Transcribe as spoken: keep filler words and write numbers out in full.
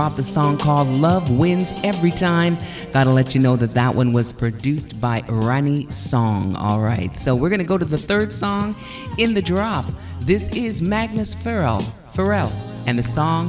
off the song called Love Wins Every Time. Gotta let you know that that one was produced by Rani Song. All right, so we're gonna go to the third song in the drop. This is Magnus Pharrell, Pharrell, and the song